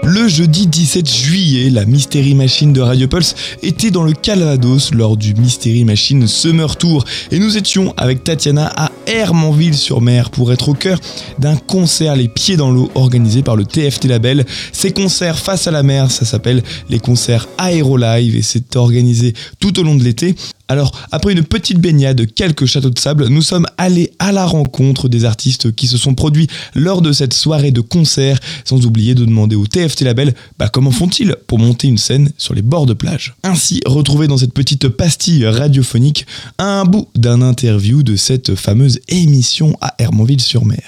Le jeudi 17 juillet, la Mystery Machine de Radio Pulse était dans le Calvados lors du Mystery Machine Summer Tour et nous étions avec Tatiana à Hermanville-sur-Mer pour être au cœur d'un concert les pieds dans l'eau organisé par le TFT Label. Ces concerts face à la mer, ça s'appelle les concerts Aérolive et c'est organisé tout au long de l'été. Alors, après une petite baignade, quelques châteaux de sable, nous sommes allés à la rencontre des artistes qui se sont produits lors de cette soirée de concert, sans oublier de demander au TFT Label comment font-ils pour monter une scène sur les bords de plage. Ainsi, retrouvez dans cette petite pastille radiophonique un bout d'un interview de cette fameuse émission à Hermanville-sur-Mer.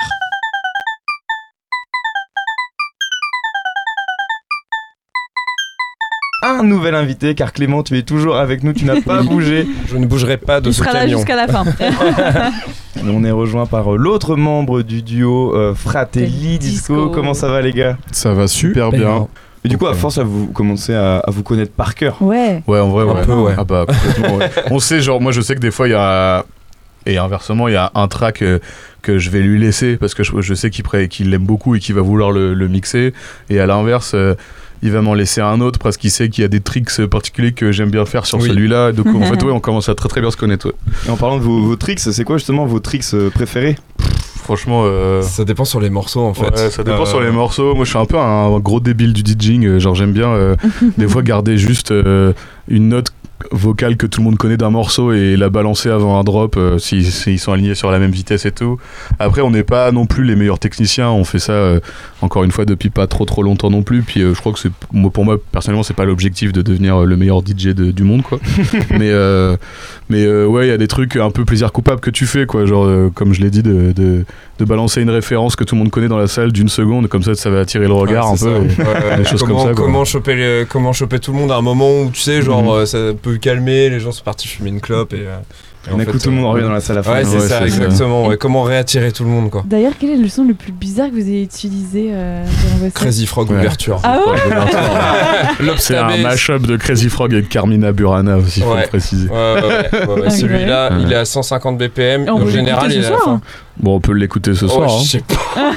Un nouvel invité, car Clément, tu es toujours avec nous, tu n'as pas bougé. Je ne bougerai pas de ce camion. Il sera là jusqu'à la fin. On est rejoint par l'autre membre du duo, Fratelli Disco. Comment ça va les gars ? Ça va super bien. Et du coup, à force, vous commencez à vous connaître par cœur. Ouais. Ouais, en vrai, ouais. Un peu, ouais. Ah bah, complètement, ouais. On sait, genre, moi je sais que des fois, il y a... Et inversement, il y a un track que je vais lui laisser parce que je sais qu'il l'aime beaucoup et qu'il va vouloir le mixer. Et à l'inverse... il va m'en laisser un autre parce qu'il sait qu'il y a des tricks particuliers que j'aime bien faire sur celui-là. Donc en fait, ouais, on commence à très très bien se connaître. Ouais. Et en parlant de vos tricks, c'est quoi justement vos tricks préférés ? Franchement, ça dépend sur les morceaux en fait. Ouais, ça dépend sur les morceaux. Moi, je suis un peu un gros débile du DJing. Genre, j'aime bien des fois garder juste une note vocale que tout le monde connaît d'un morceau et la balancer avant un drop s'ils sont alignés sur la même vitesse et tout. Après, on n'est pas non plus les meilleurs techniciens. On fait ça encore une fois depuis pas trop longtemps non plus. Puis je crois que pour moi personnellement, c'est pas l'objectif de devenir le meilleur DJ du monde, quoi. mais ouais, il y a des trucs un peu plaisir coupable que tu fais, quoi. Genre comme je l'ai dit de balancer une référence que tout le monde connaît dans la salle d'une seconde, comme ça va attirer le regard un peu. Des choses comme ça. Comment choper tout le monde à un moment où tu sais, genre ça peut calmer, les gens sont partis fumer une clope et en fait, tout le monde revient dans la salle à la fin. Ouais, c'est ça, exactement. Ouais, comment réattirer tout le monde, quoi. D'ailleurs, quel est le son le plus bizarre que vous ayez utilisé dans vos sets ? Crazy Frog ouverture. Ah ouais. C'est un mash-up de Crazy Frog avec Carmina Burana aussi, faut le préciser. Ouais. Celui-là, il est à 150 BPM. En général, il est à la fin. Bon, on peut l'écouter ce soir. Je sais pas.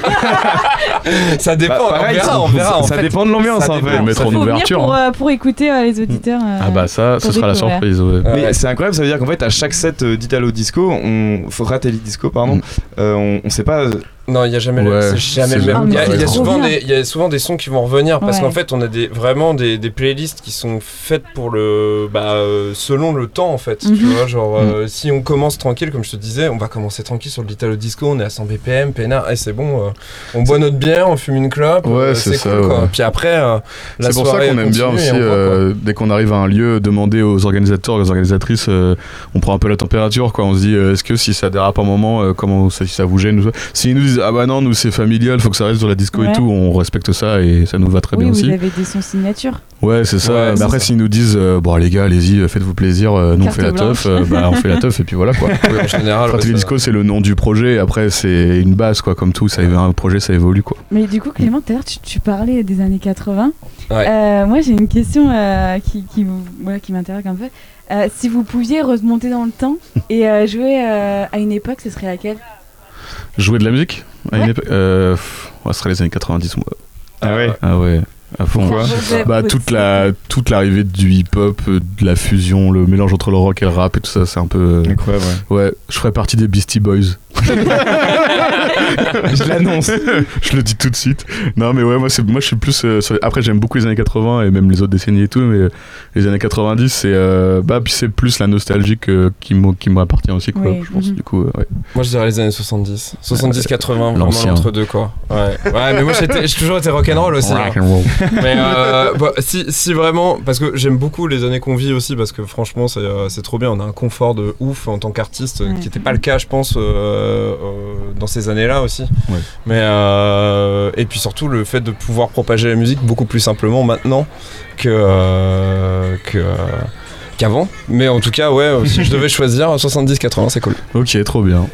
Ça dépend. On verra. Ça dépend de l'ambiance. On va mettre en ouverture. Pour écouter les auditeurs. Ah bah ça, ce sera la surprise. Mais c'est incroyable, ça veut dire qu'en fait, à chaque set d'Italo Disco, Fratelli Disco, pardon, on sait pas. Non, il n'y a jamais le même. Il y a souvent des sons qui vont revenir parce qu'en fait, on a vraiment des playlists qui sont faites pour selon le temps en fait. Tu vois, genre si on commence tranquille, comme je te disais, on va commencer tranquille sur l'Italo Disco, on est à 100 BPM, peinard, et c'est bon, on boit notre bière, on fume une clope, c'est cool, quoi. Ouais. Puis après, c'est pour ça qu'on aime bien aussi, dès qu'on arrive à un lieu, demander aux organisateurs, aux organisatrices, on prend un peu la température, quoi. On se dit, est-ce que si ça dérape un moment, comment si ça vous gêne, s'ils nous disent ah bah non, nous c'est familial, faut que ça reste sur la disco et tout, on respecte ça et ça nous va très bien aussi. Vous avez des sons signature. Ouais, c'est ça. Mais après, s'ils nous disent bon les gars, allez-y, faites-vous plaisir, nous on fait la teuf, on fait la teuf et puis voilà, quoi. En général, Fratelli Disco, c'est le nom du projet. Après, c'est une base, quoi, comme tout. Un projet, ça évolue, quoi. Mais du coup, Clément, tout à l'heure, tu parlais des années 80. Ouais. Moi, j'ai une question qui m'intéresse un peu. Si vous pouviez remonter dans le temps et jouer à une époque, ce serait laquelle ? Jouer de la musique à une époque, ce serait les années 90, moi. Ah ouais. Ah ouais. À fond. Toute l'arrivée du hip-hop, de la fusion, le mélange entre le rock et le rap et tout ça, c'est un peu. Incroyable, ouais. Je ferais partie des Beastie Boys. Je l'annonce. Je le dis tout de suite. Non, mais ouais, moi je suis plus. Après, j'aime beaucoup les années 80 et même les autres décennies et tout, mais les années 90, puis c'est plus la nostalgie qui m'appartient aussi, quoi. Oui. Je pense, du coup, ouais. Moi, je dirais les années 70. 70-80, vraiment l'entre-deux, quoi. Ouais, mais moi, j'ai toujours été rock'n'roll aussi. Mais si vraiment, parce que j'aime beaucoup les années qu'on vit aussi, parce que franchement, c'est trop bien. On a un confort de ouf en tant qu'artiste, qui n'était pas le cas, je pense. Dans ces années-là aussi, mais et puis surtout le fait de pouvoir propager la musique beaucoup plus simplement maintenant qu'avant. Mais en tout cas, si je devais choisir 70-80, c'est cool. Ok, trop bien.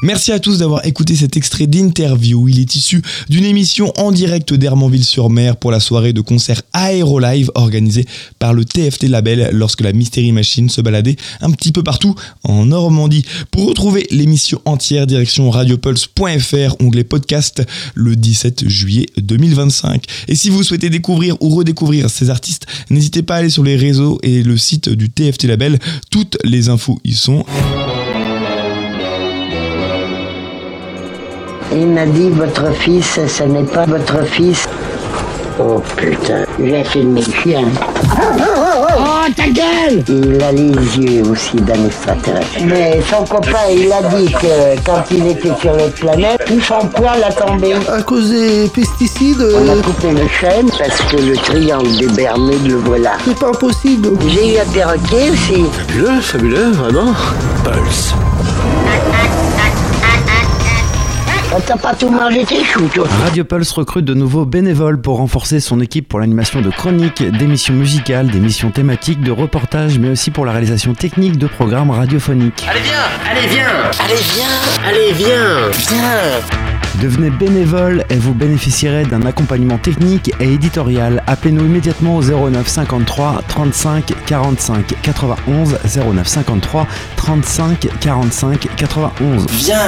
Merci à tous d'avoir écouté cet extrait d'interview. Il est issu d'une émission en direct d'Hermanville-sur-Mer pour la soirée de concert Aérolive organisée par le TFT Label lorsque la Mystery Machine se baladait un petit peu partout en Normandie. Pour retrouver l'émission entière, direction radiopulse.fr, onglet podcast, le 17 juillet 2025. Et si vous souhaitez découvrir ou redécouvrir ces artistes, n'hésitez pas à aller sur les réseaux et le site du TFT Label. Toutes les infos y sont. Il m'a dit, votre fils, ce n'est pas votre fils. Oh putain, j'ai filmé le chien. Oh, ta gueule! Il a les yeux aussi d'un extraterrestre. Mais son copain, il a dit que quand il était sur l'autre planète, tout son poil a tombé. À cause des pesticides. On a coupé le chêne parce que le triangle des Bermudes, le voilà. C'est pas possible. J'ai eu un perroquet aussi. Fabuleux, vraiment. Pulse. T'as pas tout mangé tes choux, toi. Radio Pulse recrute de nouveaux bénévoles pour renforcer son équipe pour l'animation de chroniques, d'émissions musicales, d'émissions thématiques, de reportages, mais aussi pour la réalisation technique de programmes radiophoniques. Allez viens. Devenez bénévole et vous bénéficierez d'un accompagnement technique et éditorial. Appelez-nous immédiatement au 09 53 35 45 91 09 53 35 45 91. Viens.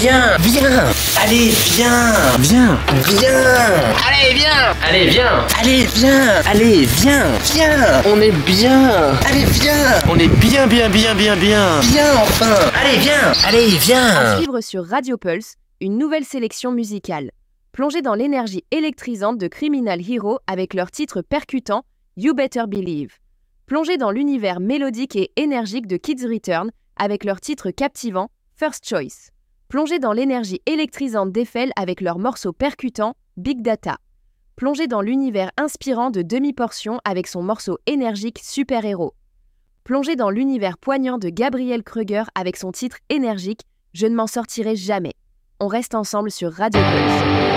On est bien. On est bien. Viens enfin. Allez, viens. À suivre sur Radio Pulse, une nouvelle sélection musicale. Plongez dans l'énergie électrisante de Criminal Hero avec leur titre percutant You Better Believe. Plongez dans l'univers mélodique et énergique de Kids Return avec leur titre captivant First Choice. Plongez dans l'énergie électrisante d'Eiffel avec leur morceau percutant Big Data. Plongez dans l'univers inspirant de Demi-Portion avec son morceau énergique Super Héros. Plongez dans l'univers poignant de Gabriel Kruger avec son titre énergique Je ne m'en sortirai jamais. On reste ensemble sur Radio Pulse.